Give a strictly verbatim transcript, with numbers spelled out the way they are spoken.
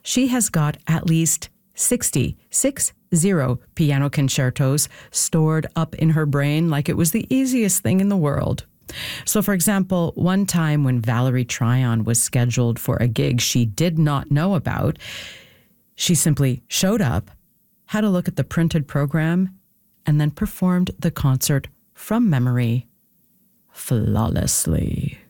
she has got at least sixty, six zero piano concertos stored up in her brain like it was the easiest thing in the world. So, for example, one time when Valerie Tryon was scheduled for a gig she did not know about, she simply showed up, had a look at the printed program, and then performed the concert from memory flawlessly.